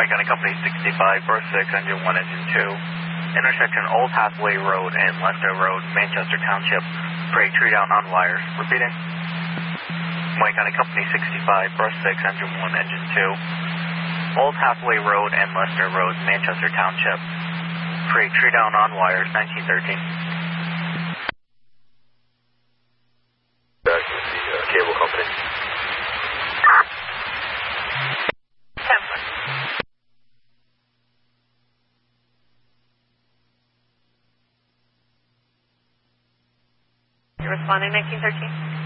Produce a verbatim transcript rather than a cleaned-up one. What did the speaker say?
Montgomery Company sixty-five, berth six, engine one, engine two. Intersection Old Hathaway Road and Leicester Road, Manchester Township. Freight tree down on wires. Repeating. Montgomery Company sixty-five, berth six, engine one, engine two. Old Hathaway Road and Leicester Road, Manchester Township. Freight tree down on wires, nineteen thirteen. Back with the uh, cable company. You're responding nineteen thirteen?